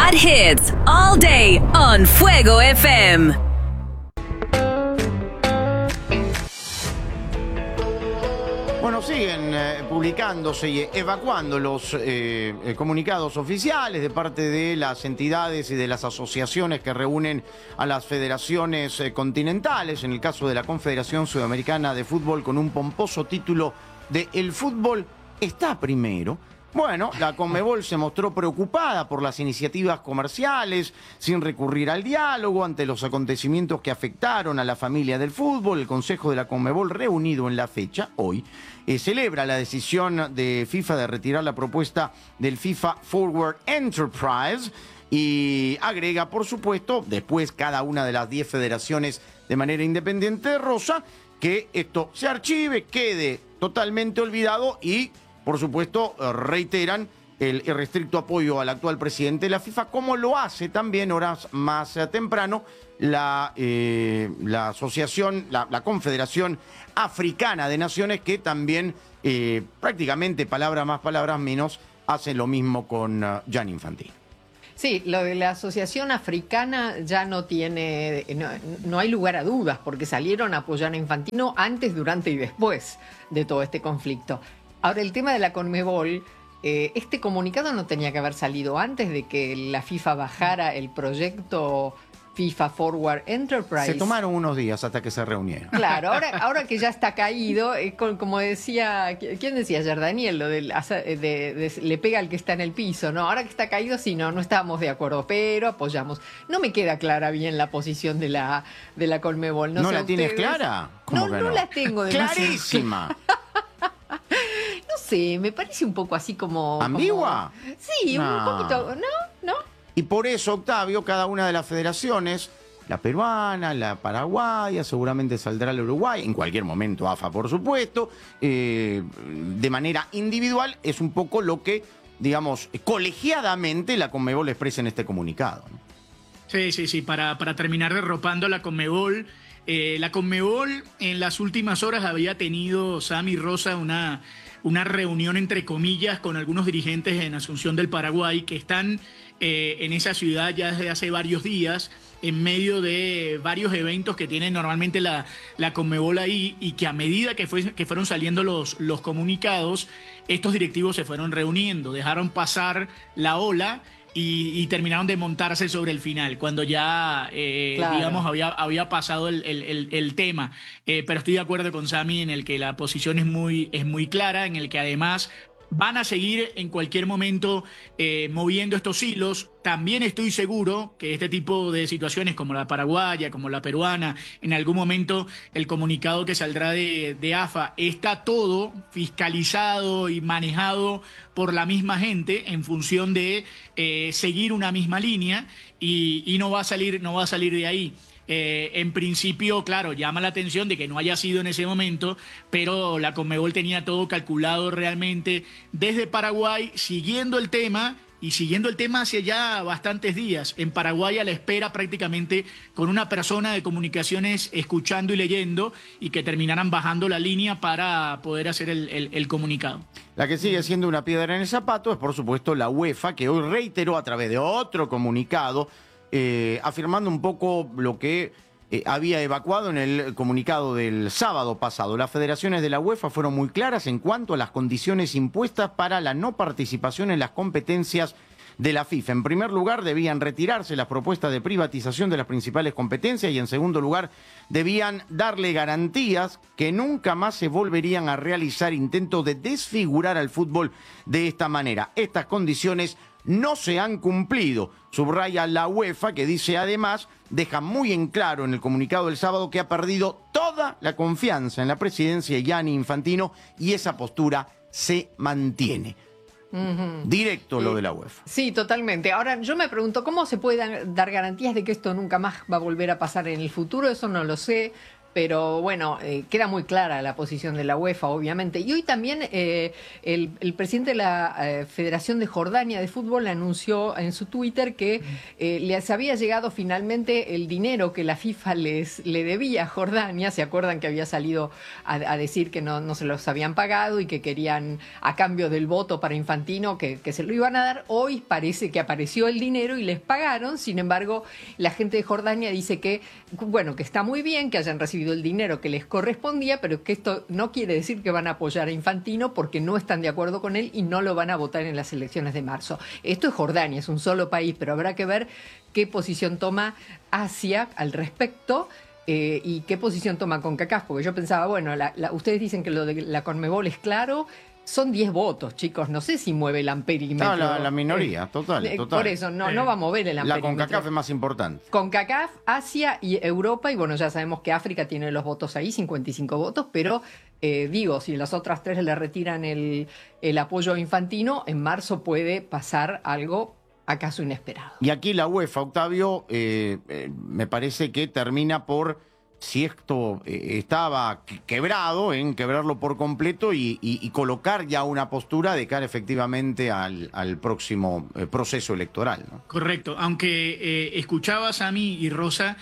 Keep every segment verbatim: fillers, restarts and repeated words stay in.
hot hits all day on Fuego F M. Bueno, siguen eh, publicándose y evacuando los eh, eh, comunicados oficiales de parte de las entidades y de las asociaciones que reúnen a las federaciones eh, continentales, en el caso de la Confederación Sudamericana de Fútbol, con un pomposo título de El fútbol está primero. Bueno, la Conmebol se mostró preocupada por las iniciativas comerciales, sin recurrir al diálogo ante los acontecimientos que afectaron a la familia del fútbol. El Consejo de la Conmebol, reunido en la fecha, hoy, eh, celebra la decisión de FIFA de retirar la propuesta del FIFA Forward Enterprise y agrega, por supuesto, después cada una de las diez federaciones de manera independiente de Rosa, que esto se archive, quede totalmente olvidado y, por supuesto, reiteran el irrestricto apoyo al actual presidente de la FIFA, como lo hace también horas más temprano la, eh, la asociación, la, la Confederación Africana de Naciones, que también eh, prácticamente, palabras más, palabras menos, hace lo mismo con uh, Gianni Infantino. Sí, lo de la Asociación Africana ya no tiene, no, no hay lugar a dudas, porque salieron a apoyar a Infantino antes, durante y después de todo este conflicto. Ahora, el tema de la Conmebol, eh, este comunicado no tenía que haber salido antes de que la FIFA bajara el proyecto FIFA Forward Enterprise. Se tomaron unos días hasta que se reunieron. Claro, ahora, ahora que ya está caído, eh, con, como decía, ¿quién decía ayer? Daniel, lo del, de, de, de, le pega al que está en el piso, ¿no? Ahora que está caído, sí, no, no estábamos de acuerdo, pero apoyamos. No me queda clara bien la posición de la, de la Conmebol. ¿No, ¿No sé la tienes ustedes? clara? No, ¿Cómo que no no? la tengo demasiado. ¡Clarísima! No sé, me parece un poco así como... ¿Ambigua? Como, sí, No. un poquito, ¿no? ¿No? Y por eso, Octavio, cada una de las federaciones, la peruana, la paraguaya, seguramente saldrá la Uruguay, en cualquier momento A F A, por supuesto, eh, de manera individual, es un poco lo que, digamos, colegiadamente la Conmebol expresa en este comunicado, ¿no? Sí, sí, sí, para, para terminar derropando la Conmebol. Eh, la Conmebol en las últimas horas había tenido, Sammy Rosa, una, una reunión entre comillas con algunos dirigentes en Asunción del Paraguay que están eh, en esa ciudad ya desde hace varios días, en medio de varios eventos que tiene normalmente la, la Conmebol ahí, y que a medida que, fue, que fueron saliendo los, los comunicados, estos directivos se fueron reuniendo, dejaron pasar la ola Y, y terminaron de montarse sobre el final, cuando ya, eh, Claro. digamos, había, había pasado el, el, el, el tema. Eh, pero estoy de acuerdo con Sammy en el que la posición es muy, es muy clara, en el que además van a seguir en cualquier momento eh, moviendo estos hilos. También estoy seguro que este tipo de situaciones, como la paraguaya, como la peruana, en algún momento el comunicado que saldrá de, de A F A está todo fiscalizado y manejado por la misma gente en función de eh, seguir una misma línea, y, y no va a salir, no va a salir de ahí. Eh, en principio, claro, llama la atención de que no haya sido en ese momento, pero la Conmebol tenía todo calculado realmente desde Paraguay, siguiendo el tema y siguiendo el tema hace ya bastantes días. En Paraguay a la espera prácticamente con una persona de comunicaciones escuchando y leyendo, y que terminaran bajando la línea para poder hacer el, el, el comunicado. La que sigue siendo una piedra en el zapato es, por supuesto, la UEFA, que hoy reiteró a través de otro comunicado, Eh, afirmando un poco lo que eh, había evacuado en el comunicado del sábado pasado. Las federaciones de la UEFA fueron muy claras en cuanto a las condiciones impuestas para la no participación en las competencias de la FIFA. En primer lugar, debían retirarse las propuestas de privatización de las principales competencias, y en segundo lugar, debían darle garantías que nunca más se volverían a realizar intentos de desfigurar al fútbol de esta manera. Estas condiciones no se han cumplido, subraya la UEFA, que dice además, deja muy en claro en el comunicado del sábado que ha perdido toda la confianza en la presidencia de Gianni Infantino, y esa postura se mantiene. Uh-huh. Directo lo de la UEFA. Sí, totalmente. Ahora, yo me pregunto, ¿cómo se pueden dar garantías de que esto nunca más va a volver a pasar en el futuro? Eso no lo sé. Pero bueno, eh, queda muy clara la posición de la UEFA, obviamente. Y hoy también eh, el, el presidente de la eh, Federación de Jordania de Fútbol anunció en su Twitter que eh, les había llegado finalmente el dinero que la FIFA les le debía a Jordania. ¿Se acuerdan que había salido a, a decir que no, no se los habían pagado y que querían, a cambio del voto para Infantino, que, que se lo iban a dar? Hoy parece que apareció el dinero y les pagaron. Sin embargo, la gente de Jordania dice que, bueno, que está muy bien que hayan recibido el dinero que les correspondía, pero que esto no quiere decir que van a apoyar a Infantino porque no están de acuerdo con él y no lo van a votar en las elecciones de marzo. Esto es Jordania, es un solo país, pero habrá que ver qué posición toma Asia al respecto. Eh, y qué posición toma CONCACAF, porque yo pensaba, bueno, la, la, ustedes dicen que lo de la CONMEBOL es claro. Son diez votos, chicos. No sé si mueve el amperímetro. No, la, la minoría, total, eh, total. Por eso, no, no va a mover el amperímetro. La CONCACAF es más importante. CONCACAF, Asia y Europa. Y bueno, ya sabemos que África tiene los votos ahí, cincuenta y cinco votos. Pero, eh, digo, si las otras tres le retiran el, el apoyo a Infantino, en marzo puede pasar algo acaso inesperado. Y aquí la UEFA, Octavio, eh, eh, me parece que termina por... si esto eh, estaba quebrado, en quebrarlo por completo y, y, y colocar ya una postura de cara efectivamente al, al próximo eh, proceso electoral, ¿no? Correcto, aunque eh, escuchabas a mí y Rosa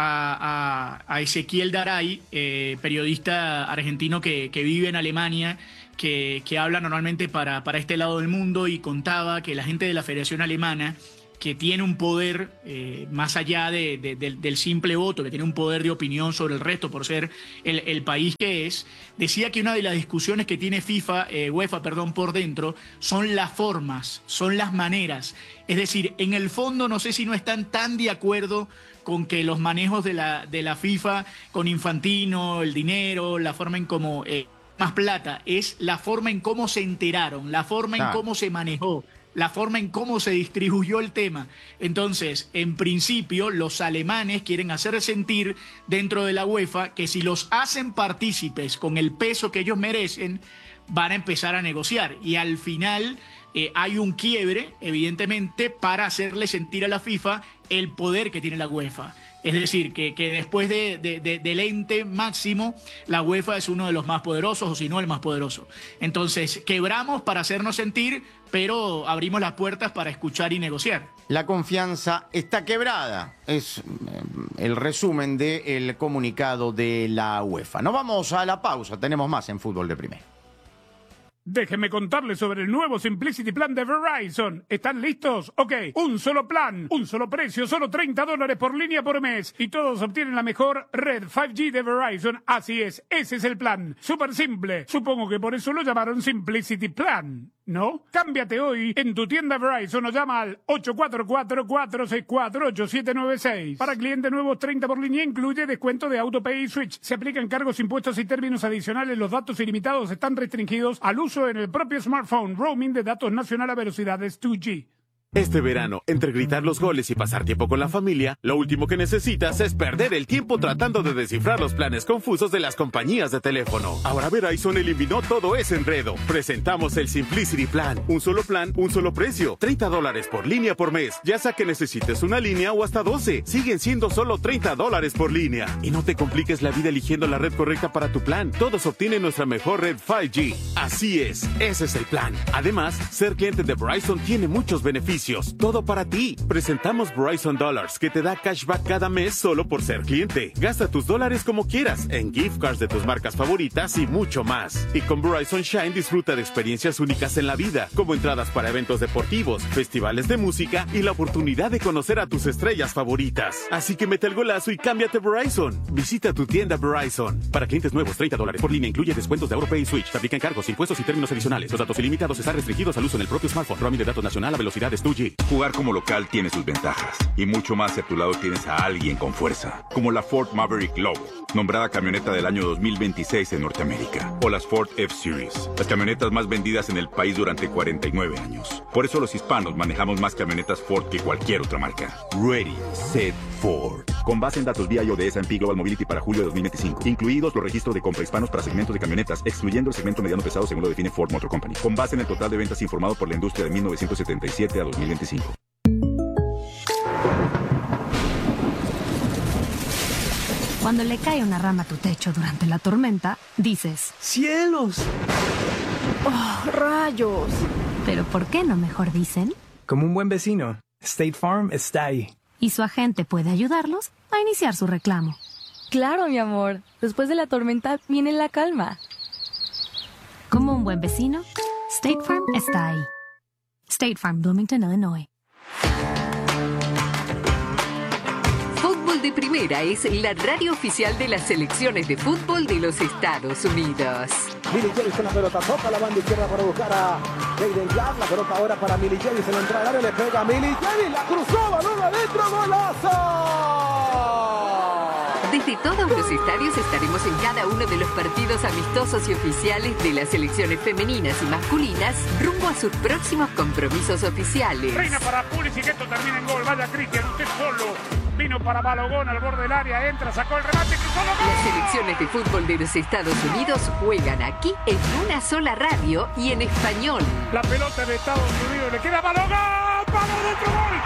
a, a, a Ezequiel Daray, eh, periodista argentino que, que vive en Alemania, que, que habla normalmente para, para este lado del mundo, y contaba que la gente de la Federación Alemana, que tiene un poder eh, más allá de, de, de, del simple voto, que tiene un poder de opinión sobre el resto por ser el, el país que es, decía que una de las discusiones que tiene FIFA, eh, UEFA, perdón, por dentro, son las formas, son las maneras. Es decir, en el fondo no sé si no están tan de acuerdo con que los manejos de la, de la FIFA con Infantino, el dinero, la forma en cómo eh, más plata, es la forma en cómo se enteraron, la forma en Ah. cómo se manejó, la forma en cómo se distribuyó el tema. Entonces, en principio, los alemanes quieren hacer sentir dentro de la UEFA que si los hacen partícipes con el peso que ellos merecen, van a empezar a negociar. Y al final eh, hay un quiebre, evidentemente, para hacerle sentir a la FIFA el poder que tiene la UEFA. Es decir, que, que después de, de, de, del ente máximo, la UEFA es uno de los más poderosos, o si no el más poderoso. Entonces, quebramos para hacernos sentir, pero abrimos las puertas para escuchar y negociar. La confianza está quebrada. Es eh, el resumen del comunicado de la UEFA. Nos vamos a la pausa. Tenemos más en Fútbol de Primera. Déjenme contarles sobre el nuevo Simplicity Plan de Verizon. ¿Están listos? Ok, un solo plan, un solo precio, solo treinta dólares por línea por mes. Y todos obtienen la mejor red cinco G de Verizon. Así es, ese es el plan. Súper simple. Supongo que por eso lo llamaron Simplicity Plan, ¿no? Cámbiate hoy en tu tienda Verizon o llama al ocho cuatro cuatro, cuatro seis cuatro, ocho siete nueve seis. Para clientes nuevos, treinta por línea incluye descuento de AutoPay y Switch. Se aplican cargos, impuestos y términos adicionales. Los datos ilimitados están restringidos al uso en el propio smartphone. Roaming de datos nacional a velocidades dos G. Este verano, entre gritar los goles y pasar tiempo con la familia, lo último que necesitas es perder el tiempo tratando de descifrar los planes confusos de las compañías de teléfono. Ahora Verizon eliminó todo ese enredo. Presentamos el Simplicity Plan. Un solo plan, un solo precio. treinta dólares por línea por mes. Ya sea que necesites una línea o hasta doce. Siguen siendo solo treinta dólares por línea. Y no te compliques la vida eligiendo la red correcta para tu plan. Todos obtienen nuestra mejor red cinco G. Así es, ese es el plan. Además, ser cliente de Verizon tiene muchos beneficios. Todo para ti. Presentamos Verizon Dollars, que te da cashback cada mes solo por ser cliente. Gasta tus dólares como quieras, en gift cards de tus marcas favoritas y mucho más. Y con Verizon Shine disfruta de experiencias únicas en la vida, como entradas para eventos deportivos, festivales de música y la oportunidad de conocer a tus estrellas favoritas. Así que mete el golazo y cámbiate Verizon. Visita tu tienda Verizon. Para clientes nuevos, treinta dólares por línea incluye descuentos de AutoPay y Switch. Se aplican cargos, impuestos y términos adicionales. Los datos ilimitados están restringidos al uso en el propio smartphone. Roaming de datos nacional a velocidades dos G. Jugar como local tiene sus ventajas, y mucho más si a tu lado tienes a alguien con fuerza, como la Ford Maverick Lobo, nombrada camioneta del año dos mil veintiséis en Norteamérica, o las Ford F-Series, las camionetas más vendidas en el país durante cuarenta y nueve años. Por eso los hispanos manejamos más camionetas Ford que cualquier otra marca. Ready, set, Ford. Con base en datos V I O de S and P Global Mobility para julio de dos mil veinticinco, incluidos los registros de compra hispanos para segmentos de camionetas, excluyendo el segmento mediano pesado según lo define Ford Motor Company, con base en el total de ventas informado por la industria de mil novecientos setenta y siete a dos mil veinticinco. Cuando le cae una rama a tu techo durante la tormenta, dices: ¡cielos! ¡Oh, rayos! Pero ¿por qué no mejor dicen? Como un buen vecino, State Farm está ahí. Y su agente puede ayudarlos a iniciar su reclamo. Claro, mi amor. Después de la tormenta viene la calma. Como un buen vecino, State Farm está ahí. State Farm, Bloomington, Illinois. Fútbol de Primera es la radio oficial de las selecciones de fútbol de los Estados Unidos. Milly James con la pelota, toca la banda izquierda para buscar a Jaden Clark. La pelota ahora para Milly James en la entrada del área, le pega a Milly James, la cruzó, balón adentro, golazo. Desde todos los estadios estaremos en cada uno de los partidos amistosos y oficiales de las selecciones femeninas y masculinas rumbo a sus próximos compromisos oficiales. Reina para Pulisic, que esto termina en gol. Vaya Cristian, usted solo. Vino para Balogón al borde del área, entra, sacó el remate, cruzó el gol. Las selecciones de fútbol de los Estados Unidos juegan aquí en una sola radio y en español. La pelota de Estados Unidos le queda a Balogón. ¡Para dentro, gol!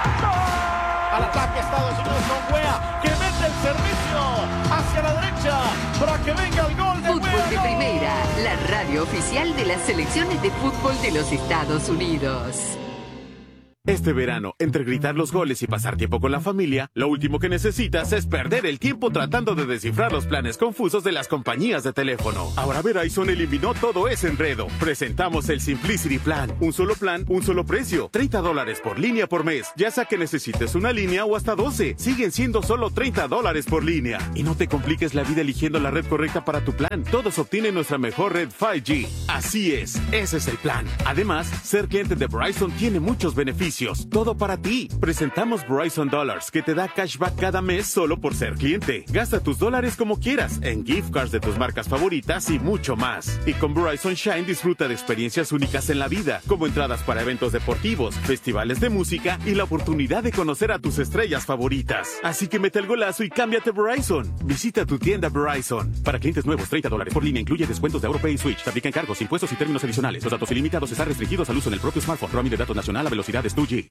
Al ataque Estados Unidos con Wea, que mete el servicio hacia la derecha para que venga el gol de Fútbol Wea, de ¡gol! Primera, la radio oficial de las selecciones de fútbol de los Estados Unidos. Este verano, entre gritar los goles y pasar tiempo con la familia, lo último que necesitas es perder el tiempo tratando de descifrar los planes confusos de las compañías de teléfono. Ahora Verizon eliminó todo ese enredo. Presentamos el Simplicity Plan. Un solo plan, un solo precio. treinta dólares por línea por mes. Ya sea que necesites una línea o hasta doce. Siguen siendo solo treinta dólares por línea. Y no te compliques la vida eligiendo la red correcta para tu plan. Todos obtienen nuestra mejor red cinco G. Así es, ese es el plan. Además, ser cliente de Verizon tiene muchos beneficios. Todo para ti. Presentamos Verizon Dollars, que te da cashback cada mes solo por ser cliente. Gasta tus dólares como quieras, en gift cards de tus marcas favoritas y mucho más. Y con Verizon Shine disfruta de experiencias únicas en la vida, como entradas para eventos deportivos, festivales de música y la oportunidad de conocer a tus estrellas favoritas. Así que mete el golazo y cámbiate Verizon. Visita tu tienda Verizon. Para clientes nuevos, treinta dólares por línea incluye descuentos de AuroPay y Switch. Se aplican cargos, impuestos y términos adicionales. Los datos ilimitados están restringidos al uso en el propio smartphone. Roaming de datos nacional a velocidades dos G.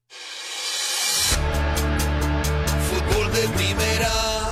Fútbol de Primera.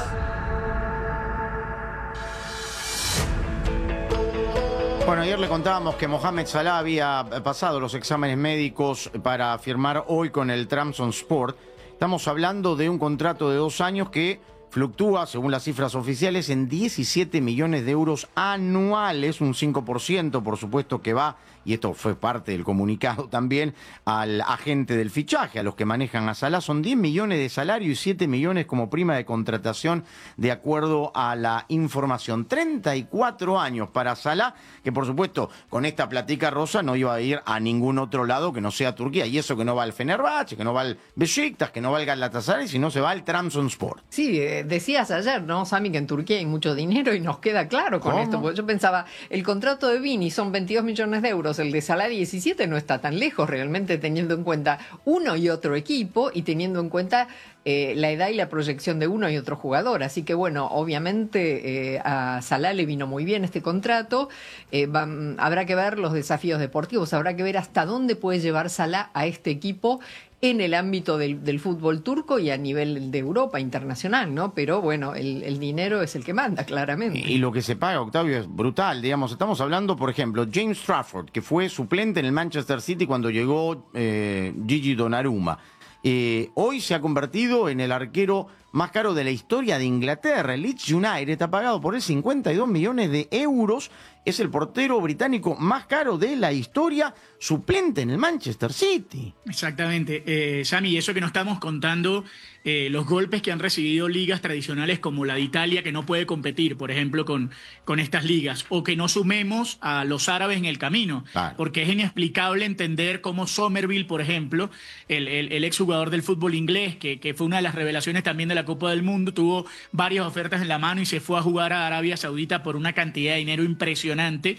Bueno, ayer le contábamos que Mohamed Salah había pasado los exámenes médicos para firmar hoy con el Trabzonspor. Estamos hablando de un contrato de dos años que fluctúa, según las cifras oficiales, en diecisiete millones de euros anuales, un cinco por ciento, por supuesto, que va, y esto fue parte del comunicado también, al agente del fichaje, a los que manejan a Salah. Son diez millones de salario y siete millones como prima de contratación, de acuerdo a la información. treinta y cuatro años para Salah, que por supuesto, con esta platica rosa no iba a ir a ningún otro lado que no sea Turquía. Y eso que no va al Fenerbahce, que no va al Beşiktaş, que no va al Galatasaray, sino se va al Trabzonspor. Sí, eh, decías ayer, ¿no, Sami, que en Turquía hay mucho dinero y nos queda claro con ¿Cómo? esto? Porque yo pensaba, el contrato de Vini son veintidós millones de euros, el de Salah diecisiete, no está tan lejos realmente, teniendo en cuenta uno y otro equipo y teniendo en cuenta eh, la edad y la proyección de uno y otro jugador. Así que bueno, obviamente eh, a Salah le vino muy bien este contrato. Eh, va, habrá que ver los desafíos deportivos, habrá que ver hasta dónde puede llevar Salah a este equipo en el ámbito del, del fútbol turco y a nivel de Europa internacional, ¿no? Pero bueno, el, el dinero es el que manda, claramente. Y lo que se paga, Octavio, es brutal, digamos. Estamos hablando, por ejemplo, James Trafford, que fue suplente en el Manchester City cuando llegó eh, Gigi Donnarumma. Eh, hoy se ha convertido en el arquero más caro de la historia de Inglaterra. El Leeds United ha pagado por él cincuenta y dos millones de euros. Es el portero británico más caro de la historia, suplente en el Manchester City. Exactamente. Eh, Sami, eso que nos estamos contando, eh, los golpes que han recibido ligas tradicionales como la de Italia, que no puede competir, por ejemplo, con, con estas ligas, o que no sumemos a los árabes en el camino, claro. Porque es inexplicable entender cómo Somerville, por ejemplo, el, el, el exjugador del fútbol inglés, que, que fue una de las revelaciones también de la Copa del Mundo, tuvo varias ofertas en la mano y se fue a jugar a Arabia Saudita por una cantidad de dinero impresionante.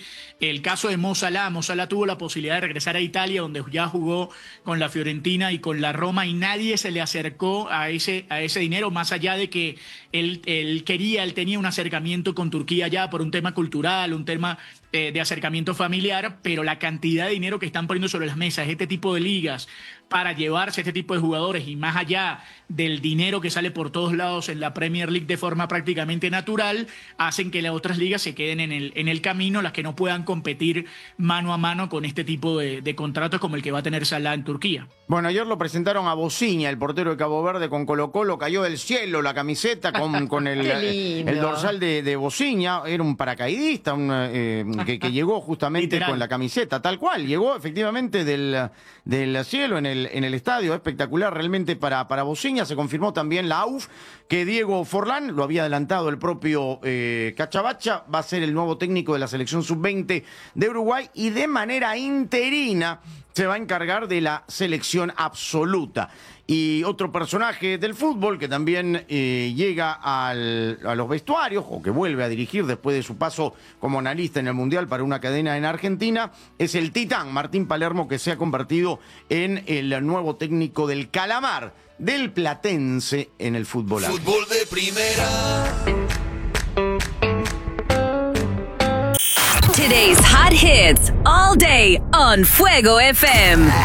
El caso de Mo Salah, Mo Salah tuvo la posibilidad de regresar a Italia, donde ya jugó con la Fiorentina y con la Roma, y nadie se le acercó a ese, a ese dinero, más allá de que él, él quería, él tenía un acercamiento con Turquía ya por un tema cultural, un tema eh, de acercamiento familiar, pero la cantidad de dinero que están poniendo sobre las mesas este tipo de ligas para llevarse a este tipo de jugadores y más allá del dinero que sale por todos lados en la Premier League de forma prácticamente natural, hacen que las otras ligas se queden en el, en el camino, las que no puedan competir mano a mano con este tipo de, de contratos como el que va a tener Salah en Turquía. Bueno, ayer lo presentaron a Bociña, el portero de Cabo Verde con Colo-Colo, cayó del cielo la camiseta con, con el, el dorsal de, de Bociña, era un paracaidista un, eh, que, que llegó justamente Literal. con la camiseta, tal cual, llegó efectivamente del, del cielo en el en el estadio, espectacular realmente para, para Bociña. Se confirmó también la A U F que Diego Forlán, lo había adelantado el propio eh, Cachabacha, va a ser el nuevo técnico de la selección sub veinte de Uruguay y de manera interina se va a encargar de la selección absoluta. Y otro personaje del fútbol que también eh, llega al, a los vestuarios o que vuelve a dirigir después de su paso como analista en el Mundial para una cadena en Argentina es el Titán Martín Palermo, que se ha convertido en el nuevo técnico del Calamar, del Platense en el fútbol. Fútbol de primera. Today's hot hits all day on Fuego F M.